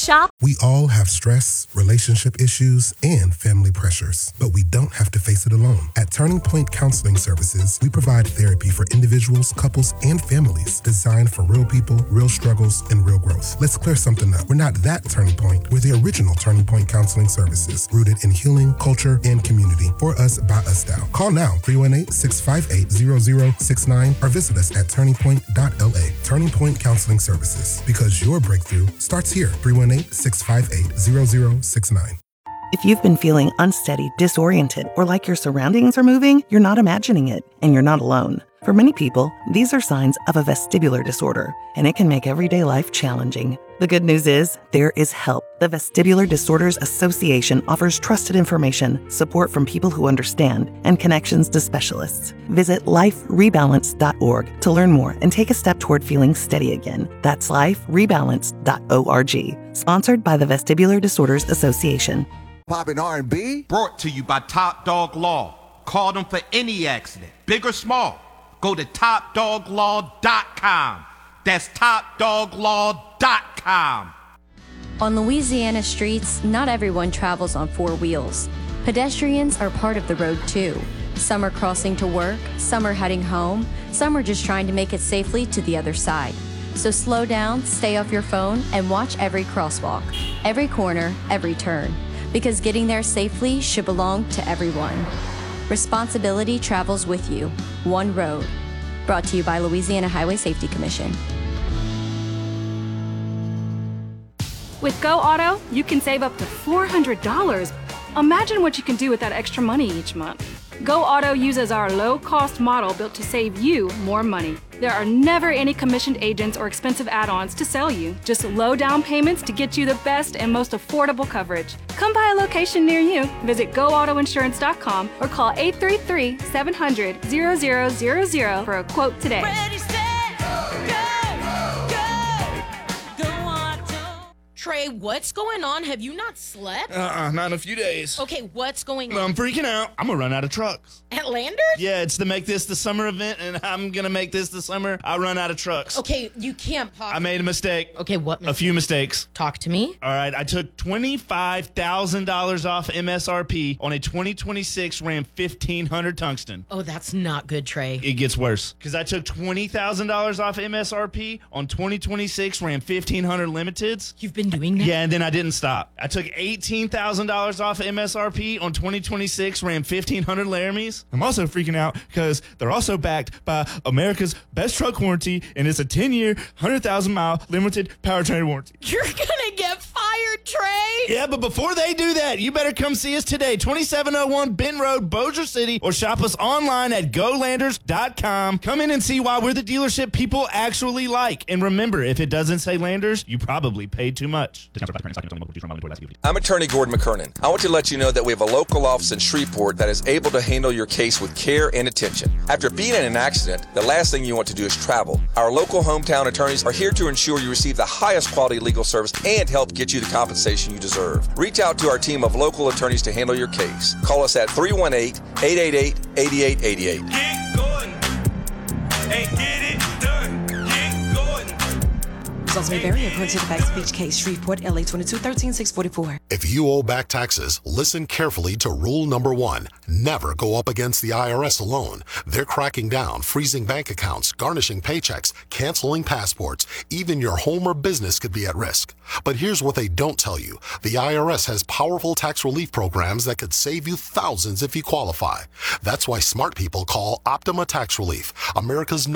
Shop. We all have stress, relationship issues, and family pressures, but we don't have to face it alone. At Turning Point Counseling Services, we provide therapy for individuals, couples, and families designed for real people, real struggles, and real growth. Let's clear something up. We're not that Turning Point. We're the original Turning Point Counseling Services, rooted in healing, culture, and community. For us, by us style. Call now, 318-658-0069, or visit us at turningpoint.la. Turning Point Counseling Services, because your breakthrough starts here. 318-658-0069. If you've been feeling unsteady, disoriented, or like your surroundings are moving, you're not imagining it, and you're not alone. For many people, these are signs of a vestibular disorder, and it can make everyday life challenging. The good news is, there is help. The Vestibular Disorders Association offers trusted information, support from people who understand, and connections to specialists. Visit liferebalance.org to learn more and take a step toward feeling steady again. That's liferebalance.org. Sponsored by the Vestibular Disorders Association. Poppin' R&B? Brought to you by Top Dog Law. Call them for any accident, big or small. Go to topdoglaw.com. That's topdoglaw.com. On Louisiana streets, not everyone travels on four wheels. Pedestrians are part of the road too. Some are crossing to work, some are heading home, some are just trying to make it safely to the other side. So slow down, stay off your phone, and watch every crosswalk, every corner, every turn. Because getting there safely should belong to everyone. Responsibility travels with you. One road. Brought to you by Louisiana Highway Safety Commission. With Go Auto, you can save up to $400. Imagine what you can do with that extra money each month. Go Auto uses our low-cost model built to save you more money. There are never any commissioned agents or expensive add-ons to sell you. Just low down payments to get you the best and most affordable coverage. Come by a location near you. Visit GoAutoInsurance.com or call 833-700-0000 for a quote today. Ready, set, go. Trey, what's going on? Have you not slept? Not in a few days. Okay, what's going on? I'm freaking out. I'm gonna run out of trucks. At Landers? Yeah, it's the Make This the Summer event, and I'm gonna make this the summer. I run out of trucks. Okay, you can't possibly. I made a mistake. Okay, what mistake? A few mistakes. Talk to me. All right, I took $25,000 off MSRP on a 2026 Ram 1500 Tungsten. Oh, that's not good, Trey. It gets worse, because I took $20,000 off MSRP on 2026 Ram 1500 Limiteds. You've been doing that? Yeah, and then I didn't stop. I took $18,000 off MSRP on 2026 Ram 1500 Laramies. I'm also freaking out because they're also backed by America's best truck warranty, and it's a 10-year, 100,000-mile limited powertrain warranty. You're gonna get fired, Trey! Yeah, but before they do that, you better come see us today, 2701 Benton Road, Bossier City, or shop us online at GoLanders.com. Come in and see why we're the dealership people actually like. And remember, if it doesn't say Landers, you probably paid too much. I'm attorney Gordon McKernan. I want to let you know that we have a local office in Shreveport that is able to handle your case with care and attention. After being in an accident, the last thing you want to do is travel. Our local hometown attorneys are here to ensure you receive the highest quality legal service and help get you the compensation you deserve. Reach out to our team of local attorneys to handle your case. Call us at 318-888-8888. Get going and get it done. Get going. Results may vary according to the facts of each case. Shreveport, LA 2213-644. If you owe back taxes, listen carefully to rule number 1. Never go up against the IRS alone. They're cracking down, freezing bank accounts, garnishing paychecks, canceling passports. Even your home or business could be at risk. But here's what they don't tell you. The IRS has powerful tax relief programs that could save you thousands if you qualify. That's why smart people call Optima Tax Relief, America's